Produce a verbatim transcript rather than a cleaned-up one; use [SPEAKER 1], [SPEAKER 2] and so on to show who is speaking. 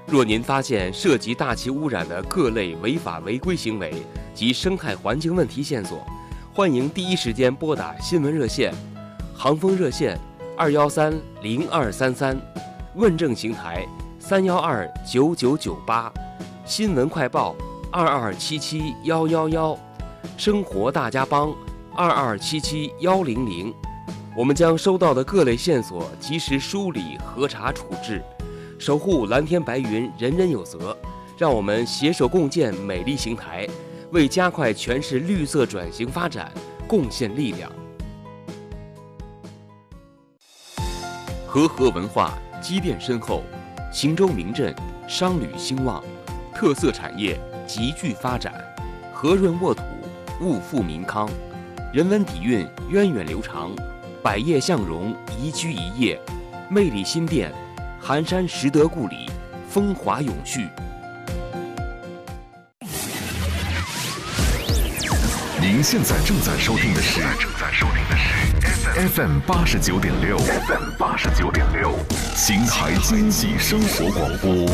[SPEAKER 1] 若您发现涉及大气污染的各类违法违规行为及生态环境问题线索，欢迎第一时间拨打新闻热线，航风热线二幺三零二三三，问政邢台三幺二九九九八，新闻快报二二七七幺幺幺，生活大家帮二二七七幺零零。我们将收到的各类线索及时梳理、核查、处置，守护蓝天白云，人人有责。让我们携手共建美丽邢台，为加快全市绿色转型发展贡献力量。和合文化积淀深厚，邢州名镇商旅兴旺，特色产业急剧发展，和润沃土，物富民康，人文底蕴源远流长，百业向荣，宜居宜业，魅力新店，寒山拾得故里，风华永续。
[SPEAKER 2] 您现在正在收听的是 F M 八十九点六 ，F M 八十九点六，邢台经济生活广播。